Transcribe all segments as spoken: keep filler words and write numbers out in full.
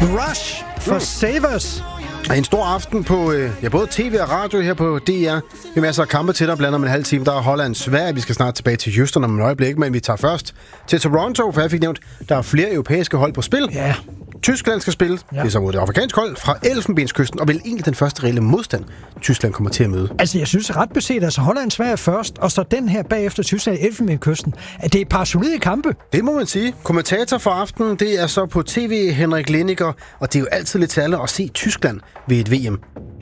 Rush for mm. Save Us. En stor aften på ja, både tv og radio her på D R. Vi har masser af kampe til dig, blandt om en halv time. Der er Holland Sverige. Vi skal snart tilbage til Houston om et øjeblik, men vi tager først til Toronto, for jeg fik nævnt, der er flere europæiske hold på spil. Ja. Tyskland skal spille, ja. Det er så mod det afrikanske hold fra Elfenbenskysten, og vel egentlig den første reelle modstand, Tyskland kommer til at møde. Altså, jeg synes ret beset, altså Holland Sverige først, og så den her bagefter Tyskland Elfenbenskysten, at det er et par solide kampe. Det må man sige. Kommentator for aftenen, det er så på tv Henrik Liniger, og det er jo altid lidt særligt at se Tyskland ved et V M.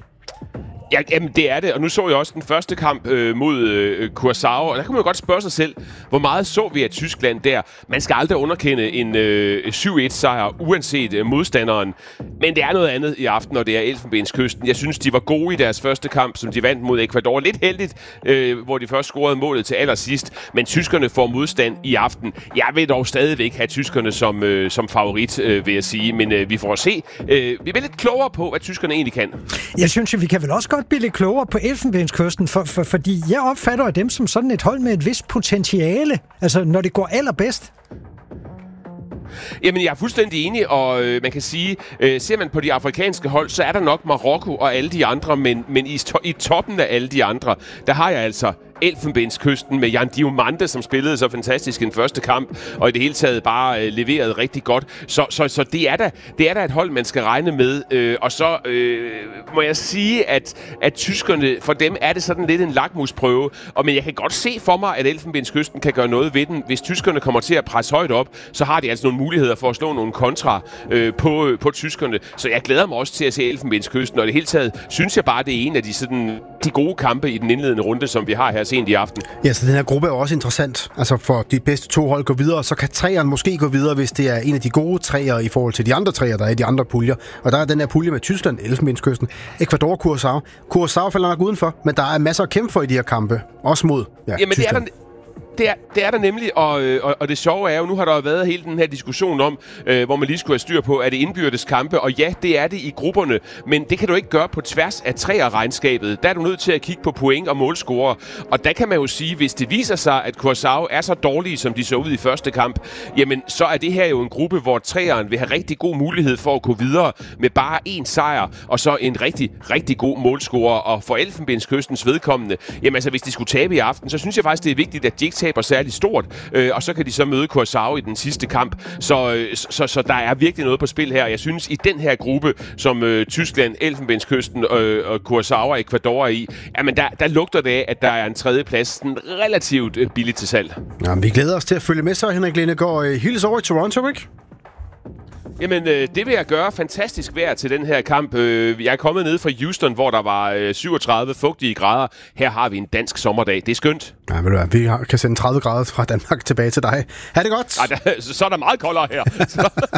Ja, jamen, det er det, og nu så jeg også den første kamp øh, mod øh, Curaçao, og der kan man jo godt spørge sig selv, hvor meget så vi af Tyskland der. Man skal aldrig underkende en øh, syv et sejr, uanset øh, modstanderen, men det er noget andet i aften, når det er Elfenbenskysten. Jeg synes, de var gode i deres første kamp, som de vandt mod Ecuador. Lidt heldigt, øh, hvor de først scorede målet til allersidst, men tyskerne får modstand i aften. Jeg vil dog stadigvæk have tyskerne som, øh, som favorit, øh, vil jeg sige, men øh, vi får at se. Øh, vi er lidt klogere på, hvad tyskerne egentlig kan. Jeg synes, vi kan vel også godt blive lidt klogere på Elfenbenskysten, for, for, fordi jeg opfatter dem som sådan et hold med et vist potentiale, altså når det går allerbedst. Jamen, jeg er fuldstændig enig, og øh, man kan sige, øh, ser man på de afrikanske hold, så er der nok Marokko og alle de andre, men, men i, to- i toppen af alle de andre, der har jeg altså Elfenbenskysten med Jan Diomande, som spillede så fantastisk i den første kamp, og i det hele taget bare øh, leverede rigtig godt. Så, så, så det, er da, det er da et hold, man skal regne med. Øh, og så øh, må jeg sige, at, at tyskerne, for dem er det sådan lidt en lakmusprøve. Og, men jeg kan godt se for mig, at Elfenbenskysten kan gøre noget ved den. Hvis tyskerne kommer til at presse højt op, så har de altså nogle muligheder for at slå nogle kontra øh, på, øh, på tyskerne. Så jeg glæder mig også til at se Elfenbenskysten. Og i det hele taget synes jeg bare, det er en af de, sådan, de gode kampe i den indledende runde, som vi har her sent i aften. Ja, så den her gruppe er også interessant. Altså for de bedste to hold går videre, så kan treeren måske gå videre, hvis det er en af de gode treer i forhold til de andre treer, der er i de andre puljer. Og der er den her pulje med Tyskland, Elfenbenskysten, Ecuador, Curaçao. Curaçao falder nok udenfor, men der er masser at kæmpe for i de her kampe. Også mod ja, Jamen, Tyskland. Det er der... Det er, det er der nemlig, og, og, og det sjove er jo, nu har der jo været hele den her diskussion om, øh, hvor man lige skulle have styr på, er det indbyrdes kampe, og ja, det er det i grupperne, men det kan du ikke gøre på tværs af treerregnskabet. Der er du nødt til at kigge på point og målscorer, og der kan man jo sige, hvis det viser sig, at Curaçao er så dårlige, som de så ud i første kamp, jamen så er det her jo en gruppe, hvor treeren vil have rigtig god mulighed for at gå videre med bare én sejr, og så en rigtig, rigtig god målscorer, og for Elfenbenskystens vedkommende, jamen altså hvis de skulle tabe i aften, så synes jeg faktisk, det er vigtigt, at de ikke taber særligt stort, øh, og så kan de så møde Curaçao i den sidste kamp. Så, øh, så, så der er virkelig noget på spil her. Jeg synes, i den her gruppe, som øh, Tyskland, Elfenbenskysten øh, og Curaçao og Ecuador er i, jamen der, der lugter det af, at der er en tredje plads sådan relativt øh, billigt til salg. Ja, vi glæder os til at følge med så, Henrik Lindegaard. Hils over i Toronto, ikke? Jamen, øh, det vil jeg gøre. Fantastisk vejr til den her kamp. Øh, jeg er kommet ned fra Houston, hvor der var øh, syvogtredive fugtige grader. Her har vi en dansk sommerdag. Det er skønt. Ja, ved du hvad, vi har, kan sende tredive grader fra Danmark tilbage til dig. Ha' det godt! Ej, der, så er der meget koldere her.